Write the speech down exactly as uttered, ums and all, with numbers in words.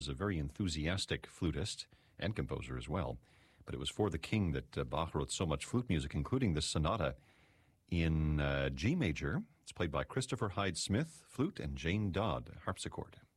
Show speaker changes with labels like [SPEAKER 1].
[SPEAKER 1] was a very enthusiastic flutist and composer as well. But it was for the king that uh, Bach wrote so much flute music, including this sonata in uh, G major. It's played by Christopher Hyde Smith, flute, and Jane Dodd, harpsichord.